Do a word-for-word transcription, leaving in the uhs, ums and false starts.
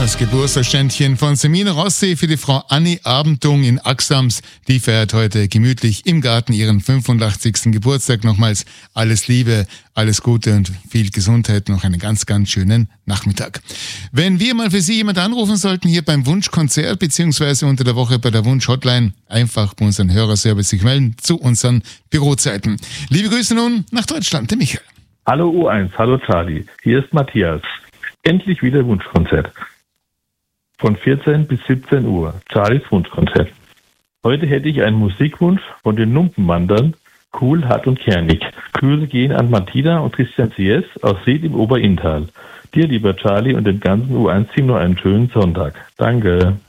Das Geburtstagsständchen von Semina Rossi für die Frau Anni Abendung in Axams. Die feiert heute gemütlich im Garten ihren fünfundachtzigsten Geburtstag. Nochmals alles Liebe, alles Gute und viel Gesundheit. Noch einen ganz, ganz schönen Nachmittag. Wenn wir mal für Sie jemand anrufen sollten, hier beim Wunschkonzert beziehungsweise unter der Woche bei der Wunsch-Hotline, einfach bei unseren Hörerservice sich melden zu unseren Bürozeiten. Liebe Grüße nun nach Deutschland, der Michael. Hallo U eins, hallo Charlie. Hier ist Matthias. Endlich wieder Wunschkonzert. Von vierzehn bis siebzehn Uhr. Charlies Wunschkonzert. Heute hätte ich einen Musikwunsch von den Lumpenwandern, cool, hart und kernig. Grüße gehen an Martina und Christian C S aus Ried im Oberinntal. Dir, lieber Charlie, und den ganzen U eins Team noch einen schönen Sonntag. Danke.